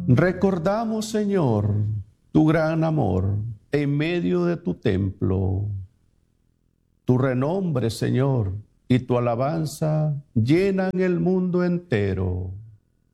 Recordamos, Señor, tu gran amor en medio de tu templo. Tu renombre, Señor, y tu alabanza llenan el mundo entero.